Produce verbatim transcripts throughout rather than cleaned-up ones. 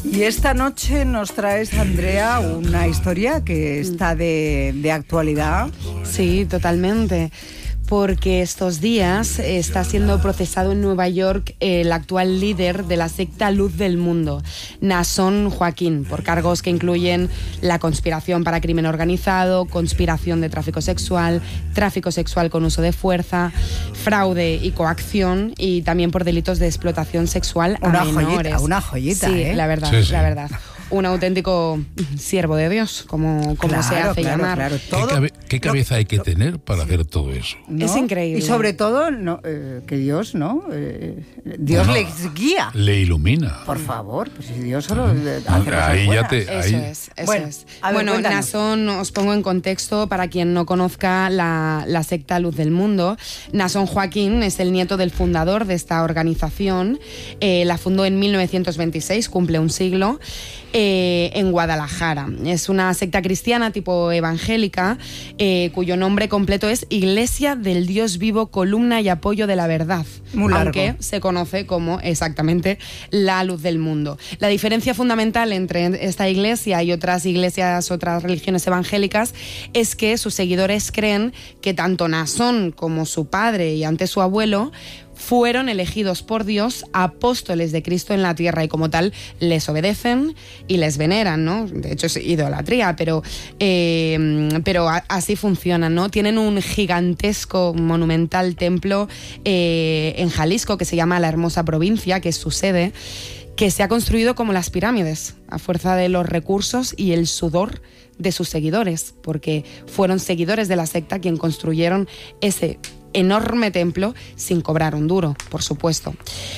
Y esta noche nos traes, Andrea, una historia que está de, de actualidad. Sí, totalmente. Porque estos días está siendo procesado en Nueva York el actual líder de la secta Luz del Mundo, Naasón Joaquín, por cargos que incluyen la conspiración para crimen organizado, conspiración de tráfico sexual, tráfico sexual con uso de fuerza, fraude y coacción, y también por delitos de explotación sexual a una menores. Joyita, una joyita, sí, ¿eh? la verdad, Sí, sí. la verdad. Un auténtico siervo de Dios, como, como Claro, se hace claro, llamar. claro. ¿Qué, Todo, cabe- qué cabeza hay que lo- tener para hacer todo eso? ¿no? Es increíble. Y sobre todo, no, eh, que Dios, ¿no? Eh, Dios No, les guía. Le ilumina. Por favor, pues si Dios solo eh, hace cosas Ahí ya buenas. te- Eso ahí- es, eso Bueno, es. a ver, bueno, cuéntanos. Naasón, os pongo en contexto para quien no conozca la, la secta Luz del Mundo. Naasón Joaquín es el nieto del fundador de esta organización. Eh, la fundó en mil novecientos veintiséis, cumple un siglo, eh, en Guadalajara. Es una secta cristiana tipo evangélica, eh, cuyo nombre completo es Iglesia del Dios Vivo, Columna y Apoyo de la Verdad. Muy largo. Aunque se conoce como exactamente la Luz del Mundo. La diferencia fundamental entre esta iglesia y otras iglesias, otras religiones evangélicas, es que sus seguidores creen que tanto Naasón como su padre y antes su abuelo fueron elegidos por Dios apóstoles de Cristo en la tierra, y como tal les obedecen y les veneran, ¿no? De hecho es idolatría, pero, eh, pero a- así funcionan, ¿no? Tienen un gigantesco, monumental templo eh, en Jalisco que se llama La Hermosa Provincia, que es su sede, que se ha construido como las pirámides, a fuerza de los recursos y el sudor de sus seguidores, porque fueron seguidores de la secta quien construyeron ese enorme templo sin cobrar un duro, por supuesto.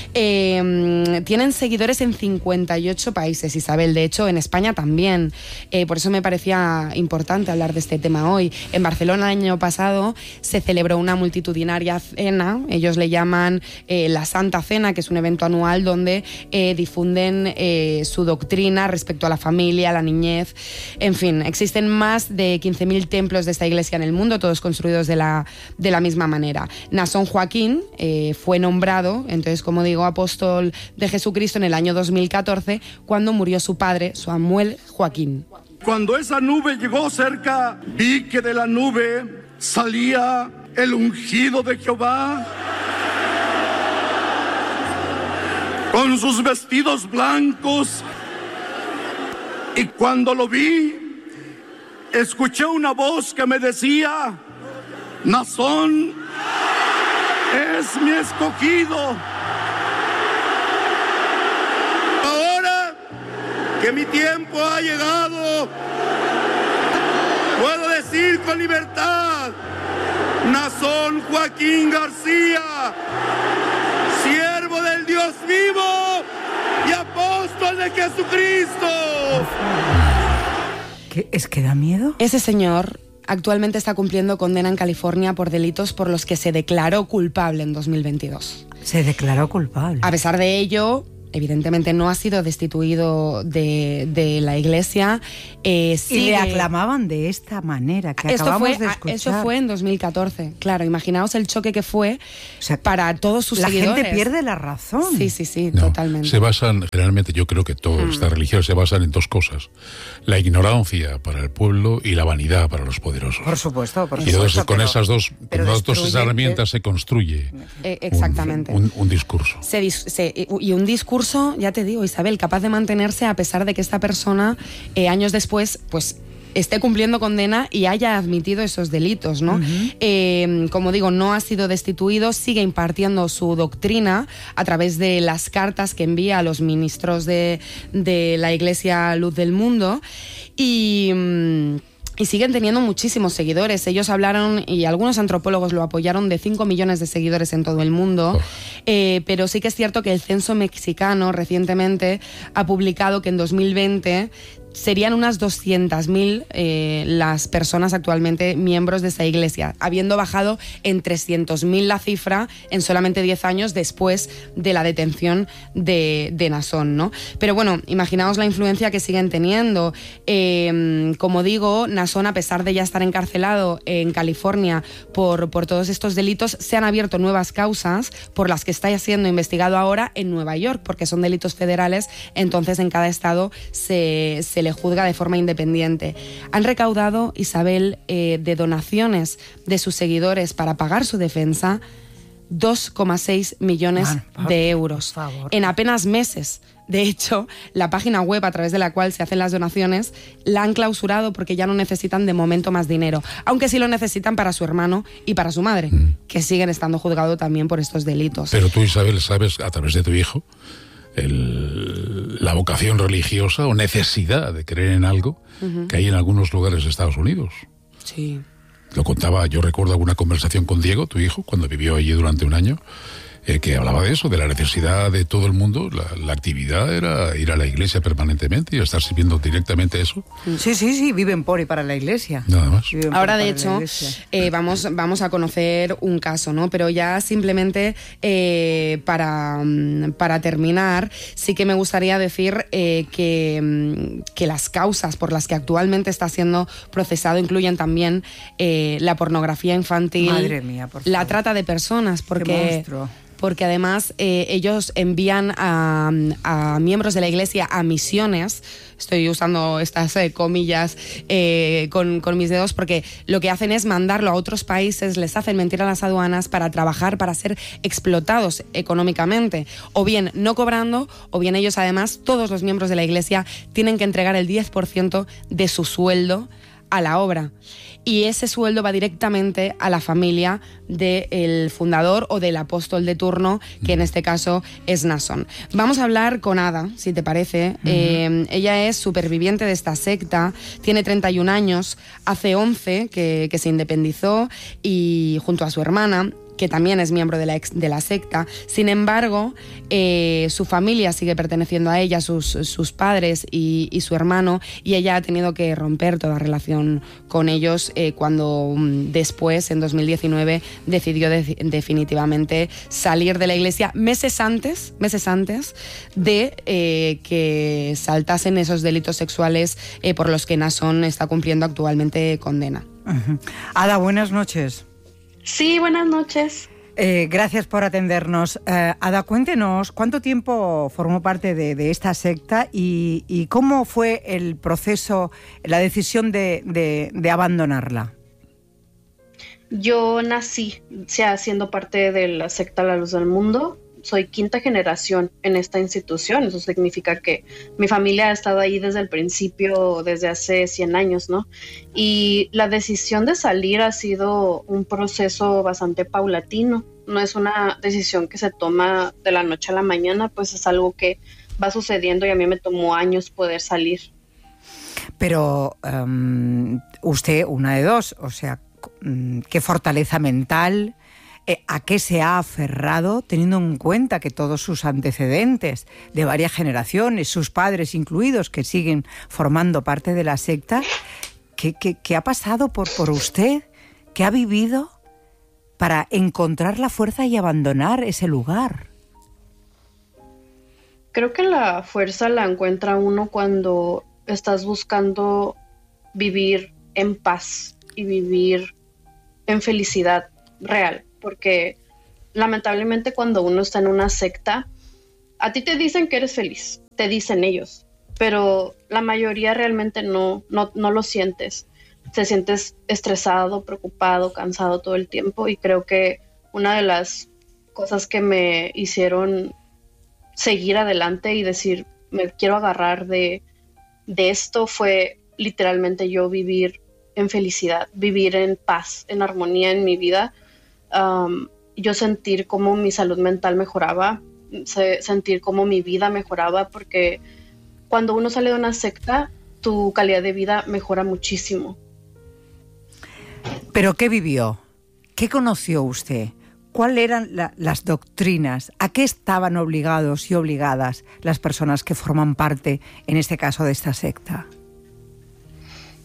Eh, tienen seguidores en cincuenta y ocho países, Isabel, de hecho en España también. Eh, por eso me parecía importante hablar de este tema hoy. En Barcelona el año pasado se celebró una multitudinaria cena, ellos le llaman eh, la Santa Cena, que es un evento anual donde eh, difunden eh, su doctrina respecto a la familia, la niñez, en fin, existen más de quince mil templos de esta iglesia en el mundo, todos construidos de la, de la misma manera. Naasón Joaquín eh, fue nombrado, entonces, como digo, apóstol de Jesucristo en el año dos mil catorce, cuando murió su padre, Samuel Joaquín. Cuando esa nube llegó cerca, vi que de la nube salía el ungido de Jehová, con sus vestidos blancos, y cuando lo vi, escuché una voz que me decía: Naasón es mi escogido. Ahora que mi tiempo ha llegado, puedo decir con libertad: Naasón Joaquín García, siervo del Dios vivo y apóstol de Jesucristo. ¿Qué? ¿Es que da miedo? Ese señor actualmente está cumpliendo condena en California por delitos por los que se declaró culpable en dos mil veintidós. Se declaró culpable. A pesar de ello, evidentemente no ha sido destituido de, de la iglesia. Eh, Y sigue... le aclamaban de esta manera que Esto acabamos fue, de escuchar. eso fue en dos mil catorce. Claro, imaginaos el choque que fue O sea, para todos sus la seguidores. gente pierde la razón. Sí, sí, sí, No, totalmente. se basan, generalmente yo creo que todas Mm. estas religiones se basan en dos cosas: la ignorancia para el pueblo y la vanidad para los poderosos. Por supuesto, por Y supuesto. entonces con pero- esas dos, pero con las dos destruye- herramientas se construye Eh, un- exactamente. un, un discurso. Se dis- se- y un discurso, ya te digo, Isabel, capaz de mantenerse a pesar de que esta persona, eh, años después, pues esté cumpliendo condena y haya admitido esos delitos, ¿no? Eh, como digo, no ha sido destituido, sigue impartiendo su doctrina a través de las cartas que envía a los ministros de, de la Iglesia Luz del Mundo, y... mm, y siguen teniendo muchísimos seguidores. Ellos hablaron, y algunos antropólogos lo apoyaron, de cinco millones de seguidores en todo el mundo. Oh. Eh, pero sí que es cierto que el censo mexicano recientemente ha publicado que en dos mil veinte serían unas doscientas mil eh, las personas actualmente miembros de esa iglesia, habiendo bajado en trescientos mil la cifra en solamente diez años después de la detención de, de Naasón, ¿no? Pero bueno, imaginaos la influencia que siguen teniendo. Eh, como digo, Naasón, a pesar de ya estar encarcelado en California por, por todos estos delitos, se han abierto nuevas causas por las que está siendo investigado ahora en Nueva York, porque son delitos federales, entonces en cada estado se, se le juzga de forma independiente. Han recaudado, Isabel, eh, de donaciones de sus seguidores para pagar su defensa dos coma seis millones Man, de euros en apenas meses. De hecho, la página web a través de la cual se hacen las donaciones la han clausurado porque ya no necesitan de momento más dinero, aunque sí lo necesitan para su hermano y para su madre, mm. que siguen estando juzgados también por estos delitos. Pero tú, Isabel, sabes a través de tu hijo el, la vocación religiosa o necesidad de creer en algo uh-huh. que hay en algunos lugares de Estados Unidos. Sí. Lo contaba, yo recuerdo alguna conversación con Diego, tu hijo, cuando vivió allí durante un año, eh, que hablaba de eso, de la necesidad de todo el mundo. La, la actividad era ir a la iglesia permanentemente y estar sirviendo directamente eso. Sí, sí, sí, viven por y para la iglesia. Nada más. Ahora, de hecho, eh, vamos, vamos a conocer un caso, ¿no? Pero ya simplemente eh, para, para terminar, sí que me gustaría decir eh, que, que las causas por las que actualmente está siendo procesado incluyen también eh, la pornografía infantil, Madre mía, por favor. La trata de personas, porque... porque además eh, ellos envían a, a miembros de la iglesia a misiones. Estoy usando estas eh, comillas eh, con, con mis dedos, porque lo que hacen es mandarlo a otros países, les hacen mentir a las aduanas para trabajar, para ser explotados económicamente, o bien no cobrando, o bien ellos además, todos los miembros de la iglesia, tienen que entregar el diez por ciento de su sueldo a la obra. Y ese sueldo va directamente a la familia del fundador o del apóstol de turno, que en este caso es Naasón. Vamos a hablar con Ada, si te parece. Uh-huh. Eh, ella es superviviente de esta secta, tiene treinta y un años, hace once que, que se independizó, y junto a su hermana, que también es miembro de la, ex, de la secta. Sin embargo, eh, su familia sigue perteneciendo a ella, sus, sus padres y, y su hermano, y ella ha tenido que romper toda relación con ellos eh, cuando um, después, en dos mil diecinueve, decidió de, definitivamente salir de la iglesia meses antes, meses antes de eh, que saltasen esos delitos sexuales eh, por los que Naasón está cumpliendo actualmente condena. Uh-huh. Ada, buenas noches. Sí, buenas noches. Eh, gracias por atendernos. Eh, Ada, cuéntenos, ¿cuánto tiempo formó parte de, de esta secta y, y cómo fue el proceso, la decisión de, de, de abandonarla? Yo nací, o sea, siendo parte de la secta La Luz del Mundo. Soy quinta generación en esta institución. Eso significa que mi familia ha estado ahí desde el principio, desde hace cien años, ¿no? Y la decisión de salir ha sido un proceso bastante paulatino. No es una decisión que se toma de la noche a la mañana, pues es algo que va sucediendo, y a mí me tomó años poder salir. Pero um, usted, una de dos, o sea, qué fortaleza mental. ¿A qué se ha aferrado, teniendo en cuenta que todos sus antecedentes de varias generaciones, sus padres incluidos, que siguen formando parte de la secta? ¿Qué, qué, qué ha pasado por, por usted? ¿Qué ha vivido para encontrar la fuerza y abandonar ese lugar? Creo que la fuerza la encuentra uno cuando estás buscando vivir en paz y vivir en felicidad real. Porque lamentablemente cuando uno está en una secta, a ti te dicen que eres feliz, te dicen ellos, pero la mayoría realmente no, no, no lo sientes. Te sientes estresado, preocupado, cansado todo el tiempo, y creo que una de las cosas que me hicieron seguir adelante y decir, me quiero agarrar de, de esto, fue literalmente yo vivir en felicidad, vivir en paz, en armonía en mi vida. Um, yo sentir cómo mi salud mental mejoraba, se, sentir cómo mi vida mejoraba, porque cuando uno sale de una secta, tu calidad de vida mejora muchísimo. ¿Pero qué vivió? ¿Qué conoció usted? ¿Cuáles eran la, las doctrinas? ¿A qué estaban obligados y obligadas las personas que forman parte, en este caso, de esta secta?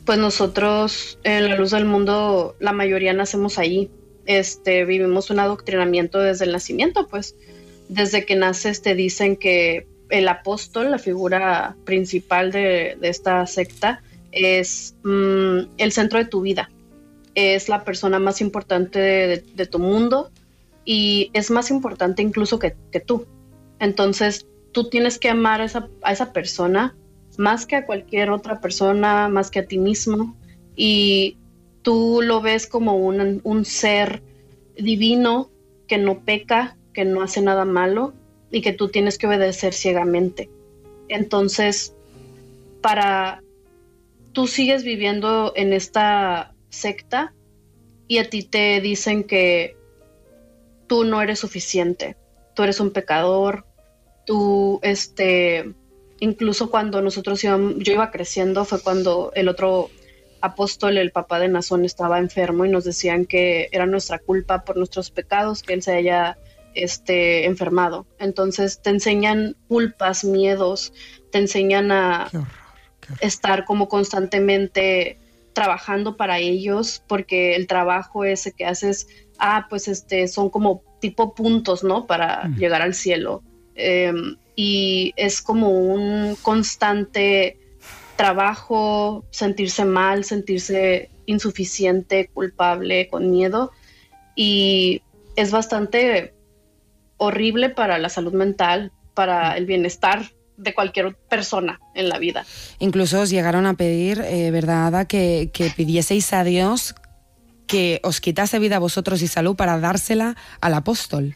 pues nosotros en la Luz del Mundo, la mayoría nacemos ahí. Este, vivimos un adoctrinamiento desde el nacimiento, pues desde que naces te dicen que el apóstol, la figura principal de, de esta secta, es mmm, el centro de tu vida. Es la persona más importante de, de, de tu mundo y es más importante incluso que, que tú. Entonces tú tienes que amar a esa, a esa persona más que a cualquier otra persona, más que a ti mismo, y tú lo ves como un, un ser divino que no peca, que no hace nada malo y que tú tienes que obedecer ciegamente. Entonces, para tú sigues viviendo en esta secta y a ti te dicen que tú no eres suficiente, tú eres un pecador, tú, este, incluso cuando nosotros íbamos, yo iba creciendo, fue cuando el otro apóstol, el papá de Nazón, estaba enfermo y nos decían que era nuestra culpa por nuestros pecados que él se haya este, enfermado. Entonces te enseñan culpas, miedos, te enseñan a Qué horror, qué horror. estar como constantemente trabajando para ellos, porque el trabajo ese que haces, ah, pues este, son como tipo puntos, ¿no? Para mm. llegar al cielo. Eh, y es como un constante trabajo, sentirse mal, sentirse insuficiente, culpable, con miedo, y es bastante horrible para la salud mental, para el bienestar de cualquier persona en la vida. Incluso os llegaron a pedir, eh, ¿verdad, Ada?, que, que pidieseis a Dios que os quitase vida a vosotros y salud para dársela al apóstol.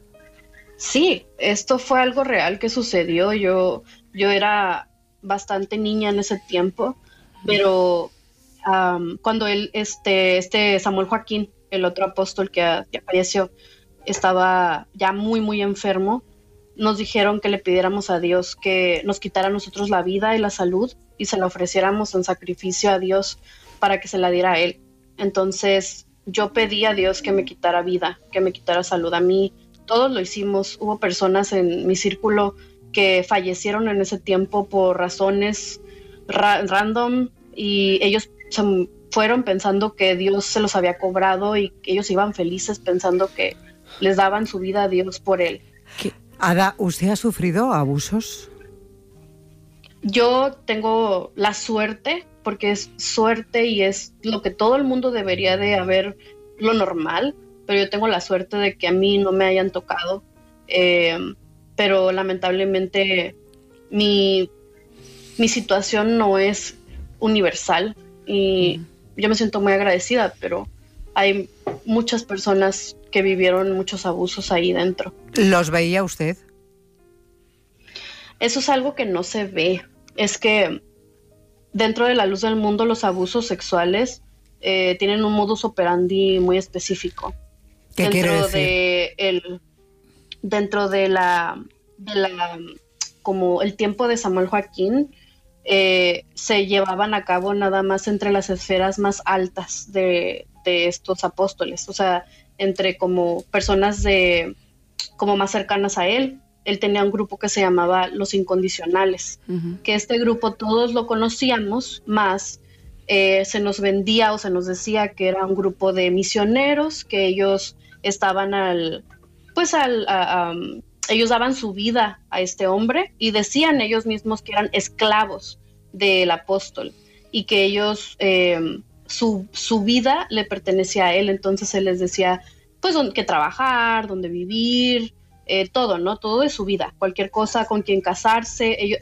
Sí, esto fue algo real que sucedió. Yo, yo era bastante niña en ese tiempo, pero um, cuando él, este, este Samuel Joaquín, el otro apóstol que, que falleció, estaba ya muy, muy enfermo, nos dijeron que le pidiéramos a Dios que nos quitara a nosotros la vida y la salud y se la ofreciéramos en sacrificio a Dios para que se la diera a él. Entonces yo pedí a Dios que me quitara vida, que me quitara salud. A mí todos lo hicimos. Hubo personas en mi círculo que fallecieron en ese tiempo por razones ra- random y ellos se fueron pensando que Dios se los había cobrado y que ellos iban felices pensando que les daban su vida a Dios por él. Ada, ¿usted ha sufrido abusos? Yo tengo la suerte, porque es suerte y es lo que todo el mundo debería de haber, lo normal, pero yo tengo la suerte de que a mí no me hayan tocado, eh, pero lamentablemente mi, mi situación no es universal y mm. yo me siento muy agradecida, pero hay muchas personas que vivieron muchos abusos ahí dentro. ¿Los veía usted? Eso es algo que no se ve. Es que dentro de la Luz del Mundo los abusos sexuales eh, tienen un modus operandi muy específico. ¿Qué dentro quiere decir? De el, dentro de la, de la como el tiempo de Samuel Joaquín eh, se llevaban a cabo nada más entre las esferas más altas de, de estos apóstoles, o sea, entre como personas de como más cercanas a él. Él tenía un grupo que se llamaba Los Incondicionales, uh-huh. que este grupo todos lo conocíamos, más eh, se nos vendía o se nos decía que era un grupo de misioneros, que ellos estaban al, pues al, a, a, ellos daban su vida a este hombre y decían ellos mismos que eran esclavos del apóstol y que ellos, eh, su, su vida le pertenecía a él, entonces él les decía pues dónde que trabajar, dónde vivir, Eh, todo, ¿no? Todo de su vida, cualquier cosa, con quien casarse. Ellos,